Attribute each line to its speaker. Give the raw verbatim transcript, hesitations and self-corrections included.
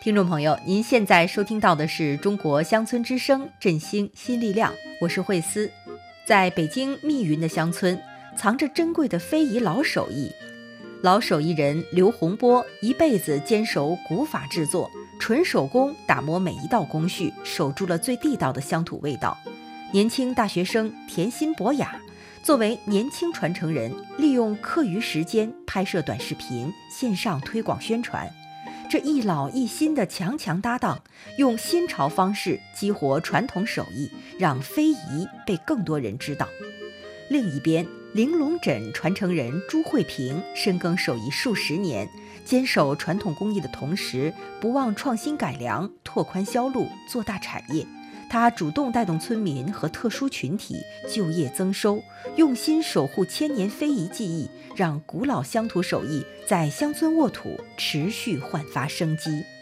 Speaker 1: 听众朋友，您现在收听到的是中国乡村之声，振兴新力量，我是慧思。在北京密云的乡村，藏着珍贵的非遗老手艺。老手艺人刘洪波一辈子坚守古法制作，纯手工打磨每一道工序，守住了最地道的乡土味道。年轻大学生甜心博雅作为年轻传承人，利用课余时间拍摄短视频，线上推广宣传。这一老一新的强强搭档，用新潮方式激活传统手艺，让非遗被更多人知道。另一边，玲珑枕传承人朱慧萍深耕手艺数十年，坚守传统工艺的同时，不忘创新改良，拓宽销路，做大产业。他主动带动村民和特殊群体就业增收，用心守护千年非遗技艺，让古老乡土手艺在乡村沃土持续焕发生机。